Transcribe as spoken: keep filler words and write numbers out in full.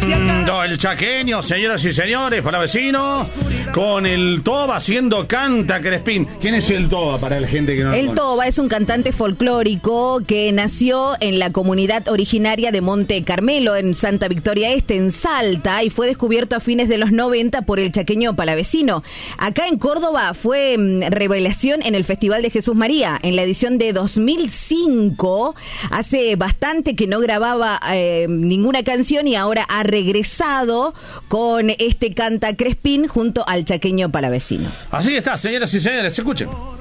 Mm, el chaqueño, señoras y señores, para vecinos, con el Toba haciendo Canta Crespín. ¿Quién es el Toba para la gente que no lo El conoce? Toba es un cantante folclórico que nació en la comunidad originaria de Monte Carmelo, en Santa Victoria Este, en Salta, y fue descubierto a fines de los noventa por el chaqueño palavecino. Acá en Córdoba fue mm, revelación en el Festival de Jesús María, en la edición de dos mil cinco. Hace bastante que no grababa eh, ninguna canción y ahora ha regresado con este Canta Crespín junto al chaqueño palavecino. Así está, señoras y señores, escuchen.